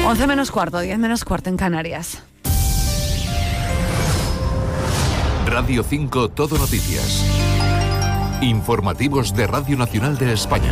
11 menos cuarto, 10 menos cuarto en Canarias. Radio 5 Todo Noticias. Informativos de Radio Nacional de España.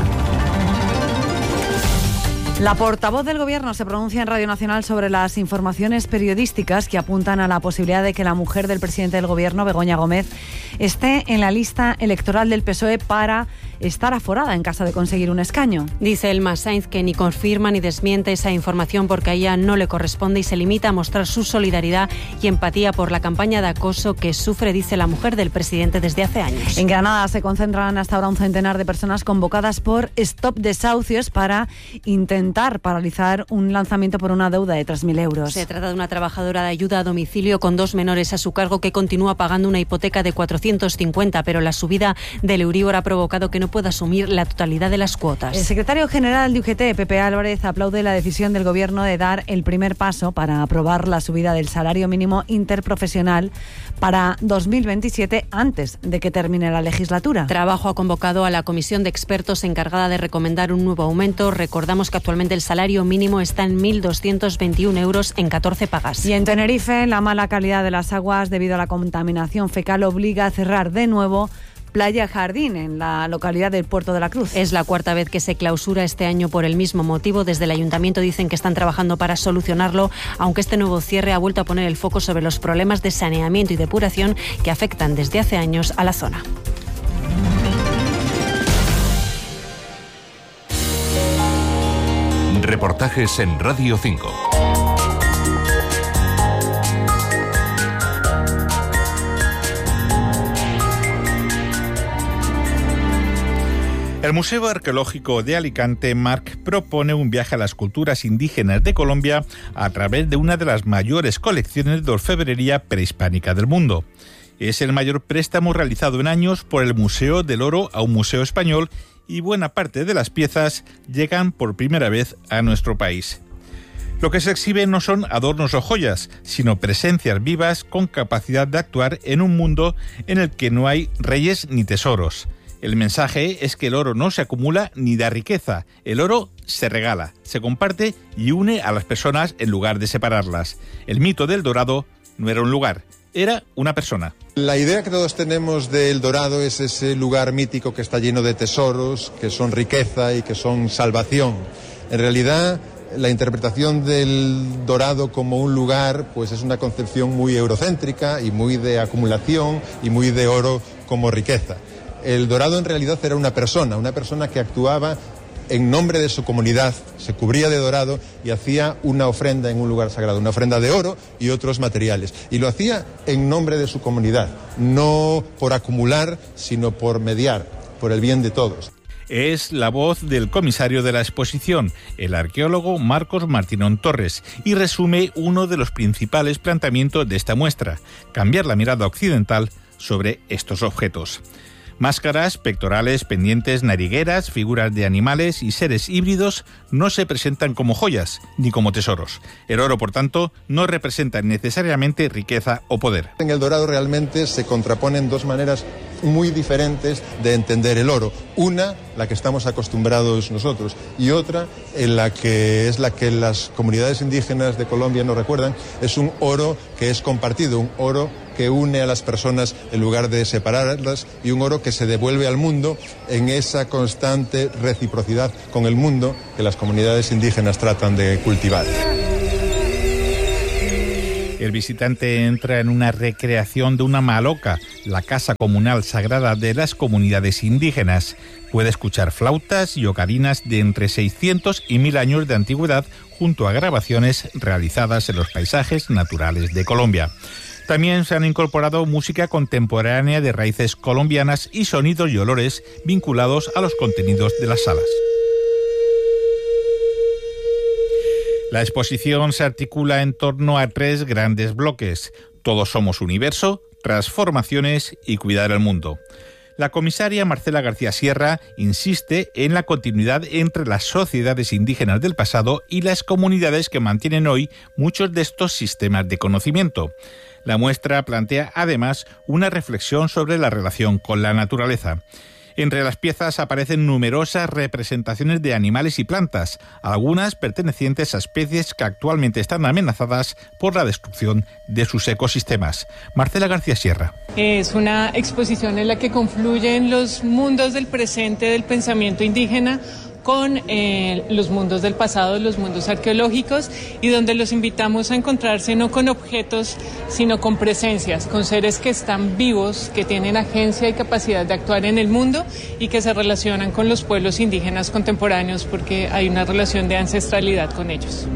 La portavoz del Gobierno se pronuncia en Radio Nacional sobre las informaciones periodísticas que apuntan a la posibilidad de que la mujer del presidente del Gobierno, Begoña Gómez, esté en la lista electoral del PSOE para estar aforada en caso de conseguir un escaño. Dice Elma Sainz que ni confirma ni desmiente esa información porque a ella no le corresponde y se limita a mostrar su solidaridad y empatía por la campaña de acoso que sufre, dice la mujer del presidente desde hace años. En Granada se concentran hasta ahora un centenar de personas convocadas por Stop Desahucios para intentar paralizar un lanzamiento por una deuda de 3.000 euros. Se trata de una trabajadora de ayuda a domicilio con 2 menores a su cargo que continúa pagando una hipoteca de 450, pero la subida del Euríbor ha provocado que no pueda asumir la totalidad de las cuotas. El secretario general de UGT, Pepe Álvarez, aplaude la decisión del Gobierno de dar el primer paso para aprobar la subida del salario mínimo interprofesional para 2027 antes de que termine la legislatura. Trabajo ha convocado a la comisión de expertos encargada de recomendar un nuevo aumento. Recordamos que actualmente el salario mínimo está en 1.221 euros en 14 pagas. Y en Tenerife, la mala calidad de las aguas debido a la contaminación fecal obliga a cerrar de nuevo Playa Jardín, en la localidad del Puerto de la Cruz. Es la cuarta vez que se clausura este año por el mismo motivo. Desde el ayuntamiento dicen que están trabajando para solucionarlo, aunque este nuevo cierre ha vuelto a poner el foco sobre los problemas de saneamiento y depuración que afectan desde hace años a la zona. Reportajes en Radio 5. El Museo Arqueológico de Alicante, MARC, propone un viaje a las culturas indígenas de Colombia a través de una de las mayores colecciones de orfebrería prehispánica del mundo. Es el mayor préstamo realizado en años por el Museo del Oro a un museo español y buena parte de las piezas llegan por primera vez a nuestro país. Lo que se exhibe no son adornos o joyas, sino presencias vivas con capacidad de actuar en un mundo en el que no hay reyes ni tesoros. El mensaje es que el oro no se acumula ni da riqueza. El oro se regala, se comparte y une a las personas en lugar de separarlas. El mito del Dorado no era un lugar, era una persona. La idea que todos tenemos del Dorado es ese lugar mítico que está lleno de tesoros, que son riqueza y que son salvación. En realidad, la interpretación del Dorado como un lugar, pues es una concepción muy eurocéntrica y muy de acumulación y muy de oro como riqueza. El Dorado en realidad era una persona que actuaba en nombre de su comunidad, se cubría de dorado y hacía una ofrenda en un lugar sagrado, una ofrenda de oro y otros materiales. Y lo hacía en nombre de su comunidad, no por acumular, sino por mediar, por el bien de todos. Es la voz del comisario de la exposición, el arqueólogo Marcos Martínón Torres, y resume uno de los principales planteamientos de esta muestra: cambiar la mirada occidental sobre estos objetos. Máscaras, pectorales, pendientes, narigueras, figuras de animales y seres híbridos no se presentan como joyas ni como tesoros. El oro, por tanto, no representa necesariamente riqueza o poder. En el Dorado realmente se contraponen dos maneras muy diferentes de entender el oro. Una, la que estamos acostumbrados nosotros, y otra, en la que es la que las comunidades indígenas de Colombia nos recuerdan, es un oro que es compartido, un oro que une a las personas en lugar de separarlas y un oro que se devuelve al mundo en esa constante reciprocidad con el mundo que las comunidades indígenas tratan de cultivar. El visitante entra en una recreación de una maloca, la casa comunal sagrada de las comunidades indígenas. Puede escuchar flautas y ocarinas de entre 600 y 1000 años de antigüedad junto a grabaciones realizadas en los paisajes naturales de Colombia. También se han incorporado música contemporánea de raíces colombianas y sonidos y olores vinculados a los contenidos de las salas. La exposición se articula en torno a 3 grandes bloques: Todos somos universo, transformaciones y cuidar el mundo. La comisaria Marcela García Sierra insiste en la continuidad entre las sociedades indígenas del pasado y las comunidades que mantienen hoy muchos de estos sistemas de conocimiento. La muestra plantea además una reflexión sobre la relación con la naturaleza. Entre las piezas aparecen numerosas representaciones de animales y plantas, algunas pertenecientes a especies que actualmente están amenazadas por la destrucción de sus ecosistemas. Marcela García Sierra. Es una exposición en la que confluyen los mundos del presente del pensamiento indígena con los mundos del pasado, los mundos arqueológicos, y donde los invitamos a encontrarse no con objetos, sino con presencias, con seres que están vivos, que tienen agencia y capacidad de actuar en el mundo y que se relacionan con los pueblos indígenas contemporáneos porque hay una relación de ancestralidad con ellos.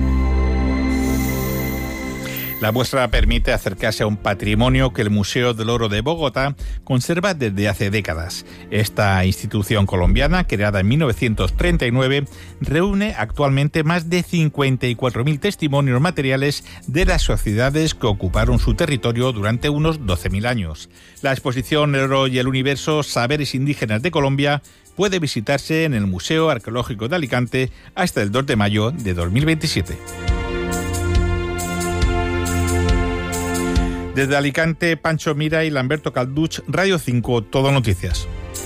La muestra permite acercarse a un patrimonio que el Museo del Oro de Bogotá conserva desde hace décadas. Esta institución colombiana, creada en 1939, reúne actualmente más de 54.000 testimonios materiales de las sociedades que ocuparon su territorio durante unos 12.000 años. La exposición El Oro y el Universo, Saberes Indígenas de Colombia, puede visitarse en el Museo Arqueológico de Alicante hasta el 2 de mayo de 2027. Desde Alicante, Pancho Mira y Lamberto Calduch, Radio 5, Todo Noticias.